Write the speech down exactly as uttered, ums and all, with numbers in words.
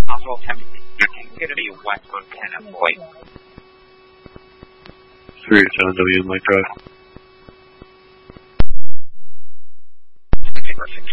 possible temperature is going to be West Montana, boy. three seven W, Mike Drive. Okay, perfect.